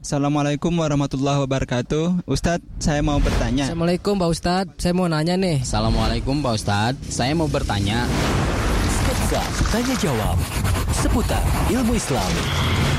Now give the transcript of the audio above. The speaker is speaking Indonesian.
Assalamualaikum warahmatullahi wabarakatuh. Ustadz, saya mau bertanya. Assalamualaikum Pak Ustadz, saya mau nanya nih. Assalamualaikum Pak Ustadz, saya mau bertanya. Sketsa Tanya Jawab seputar ilmu Islam.